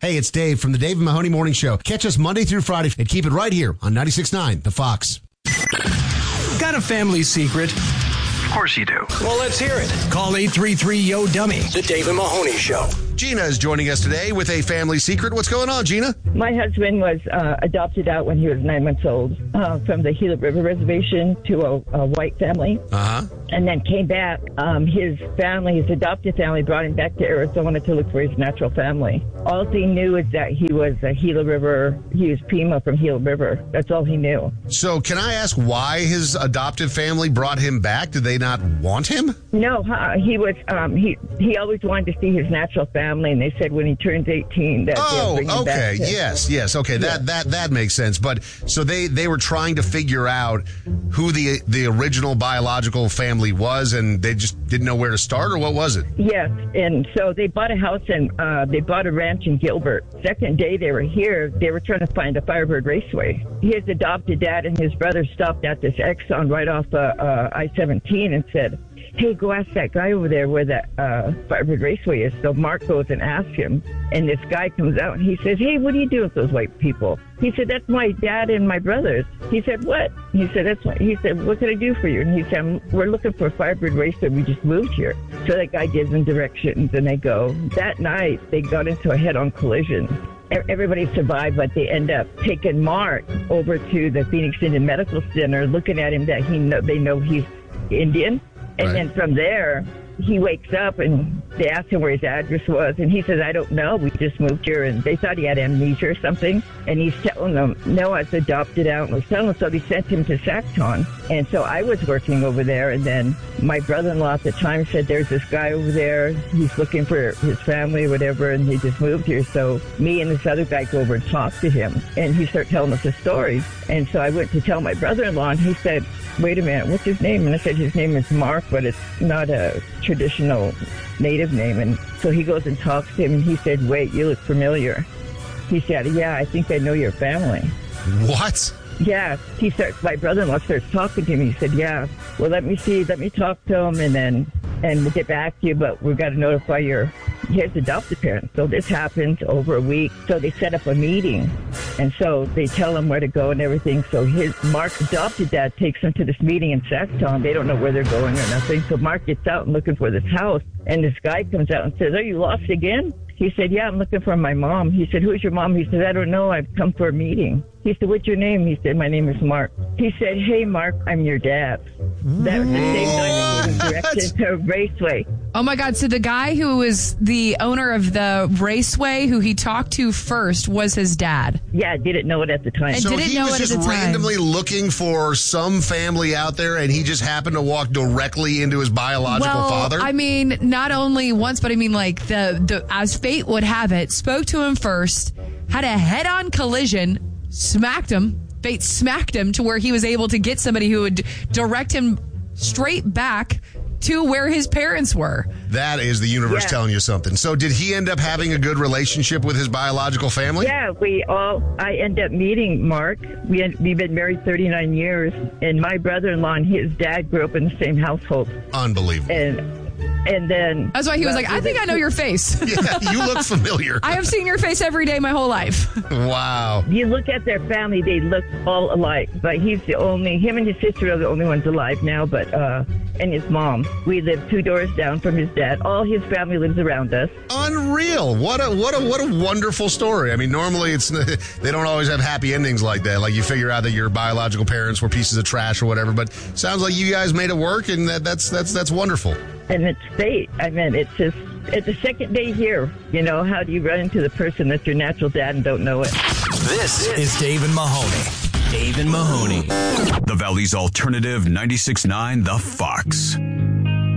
Hey, it's Dave from the Dave and Mahoney Morning Show. Catch us Monday through Friday and keep it right here on 96.9 The Fox. Got a family secret? Of course you do. Well, let's hear it. Call 833-YO-DUMMY. The Dave and Mahoney Show. Gina is joining us today with a family secret. What's going on, Gina? My husband was adopted out when he was 9 months old from the Gila River Reservation to a white family. Uh-huh. And then came back. His adopted family, brought him back to Arizona to look for his natural family. All he knew is that he was he was Pima from Gila River. That's all he knew. So can I ask why his adoptive family brought him back? Did they not want him? No, he was. He always wanted to see his natural family, and they said when he turns 18 that they'll bring him back. Yes. Okay, Yeah. that makes sense. But so they were trying to figure out who the original biological family was, and they just didn't know where to start, or what was it? Yes, and so they bought a house and they bought a ranch in Gilbert. Second day they were here, they were trying to find a Firebird Raceway. His adopted dad and his brother stopped at this Exxon right off I-17 and said, hey, go ask that guy over there where that Firebird Raceway is. So Mark goes and asks him, and this guy comes out and he says, hey, what do you do with those white people? He said, that's my dad and my brothers. He said, what? He said, he said, what can I do for you? And he said, we're looking for a Firebird Raceway. We just moved here. So that guy gives them directions, and they go. That night, they got into a head-on collision. Everybody survived, but they end up taking Mark over to the Phoenix Indian Medical Center, looking at him that they know he's Indian. And Right. then from there, he wakes up and they asked him where his address was. And he says, I don't know. We just moved here. And they thought he had amnesia or something. And he's telling them, no, I was adopted out. And was telling them, so they sent him to Sackton. And so I was working over there. And then my brother-in-law at the time said, there's this guy over there. He's looking for his family or whatever. And he just moved here. So me and this other guy go over and talk to him. And he started telling us a story. And so I went to tell my brother-in-law, and he said, wait a minute, what's his name? And I said, his name is Mark, but it's not a traditional native name. And so he goes and talks to him, and he said, wait, you look familiar. He said, yeah, I think I know your family. What? Yeah, my brother-in-law starts talking to him. He said, yeah, well, let me talk to him, and we'll get back to you, but we've got to notify his adopted parents. So this happens over a week. So they set up a meeting, and so they tell him where to go and everything. So Mark's adopted dad takes him to this meeting in Sacktown. They don't know where they're going or nothing. So Mark gets out and looking for this house, and this guy comes out and says, are you lost again? He said, yeah, I'm looking for my mom. He said, who's your mom? He said, I don't know. I've come for a meeting. He said, what's your name? He said, my name is Mark. He said, hey, Mark, I'm your dad. That was the same night he was directed to a raceway. Oh, my God. So the guy who was the owner of the raceway who he talked to first was his dad. Yeah, I didn't know it at the time. So didn't he know was it at just the time. randomly looking for some family out there, and he just happened to walk directly into his biological father? I mean, not only once, but I mean, like, the as fate would have it, spoke to him first, had a head-on collision, smacked him. Fate smacked him to where he was able to get somebody who would direct him straight back to where his parents were. That is the universe telling you something. So did he end up having a good relationship with his biological family? Yeah, I ended up meeting Mark. We've been married 39 years, and my brother-in-law and his dad grew up in the same household. Unbelievable. And then... That's why he was like, I think I know your face. Yeah, you look familiar. I have seen your face every day my whole life. Wow. You look at their family, they look all alike. But him and his sister are the only ones alive now, and his mom. We live 2 doors down from his dad. All his family lives around us. Unreal. What a wonderful story. I mean, normally they don't always have happy endings like that. Like you figure out that your biological parents were pieces of trash or whatever, but sounds like you guys made it work, and that's wonderful. And it's fate. I mean, it's the second day here. You know, how do you run into the person that's your natural dad and don't know it? This is Dave and Mahoney. Dave and Mahoney. The Valley's Alternative 96.9 The Fox.